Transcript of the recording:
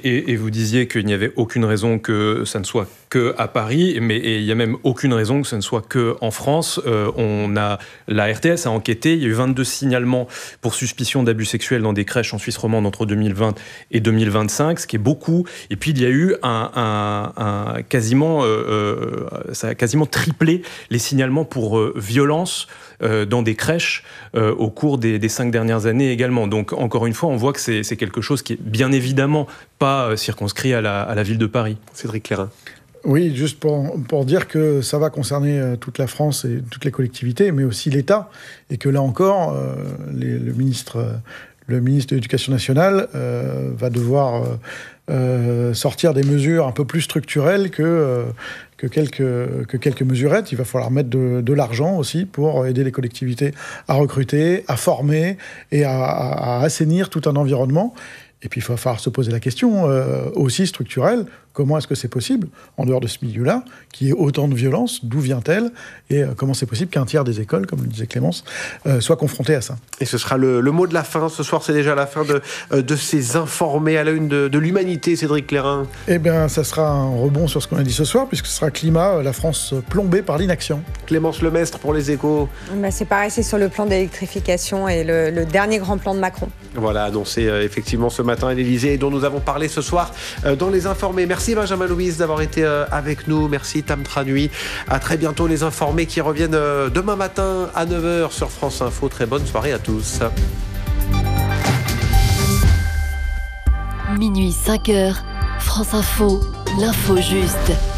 Et vous disiez qu'il n'y avait aucune raison que ça ne soit que à Paris, mais il n'y a même aucune raison que ce ne soit que en France. La RTS a enquêté, il y a eu 22 signalements pour suspicion d'abus sexuels dans des crèches en Suisse romande entre 2020 et 2025, ce qui est beaucoup. Et puis il y a eu ça a quasiment triplé les signalements pour violence dans des crèches au cours des 5 dernières années également. Donc encore une fois, on voit que c'est quelque chose qui est bien évidemment pas circonscrit à la ville de Paris. Cédric Clairin. Oui, juste pour dire que ça va concerner toute la France et toutes les collectivités, mais aussi l'État, et que là encore, le ministre de l'Éducation nationale va devoir sortir des mesures un peu plus structurelles que quelques mesurettes. Il va falloir mettre de l'argent aussi pour aider les collectivités à recruter, à former et à assainir tout un environnement. Et puis, il va falloir se poser la question aussi structurelle. Comment est-ce que c'est possible, en dehors de ce milieu-là, qu'il y ait autant de violence? D'où vient-elle? Et comment c'est possible qu'un tiers des écoles, comme le disait Clémence, soit confronté à ça? Et ce sera le mot de la fin. Ce soir, c'est déjà la fin de ces informés à la une de l'humanité, Cédric Clairin. Eh bien, ça sera un rebond sur ce qu'on a dit ce soir, puisque ce sera climat, la France plombée par l'inaction. Clémence Lemestre pour Les Échos. C'est pareil, c'est sur le plan d'électrification et le dernier grand plan de Macron. Voilà, annoncé effectivement ce matin à l'Élysée et dont nous avons parlé ce soir dans Les Informés. Merci Benjamin Louise d'avoir été avec nous. Merci Tam Tranui. À très bientôt Les Informés qui reviennent demain matin à 9h sur France Info. Très bonne soirée à tous. Minuit 5h, France Info, l'info juste.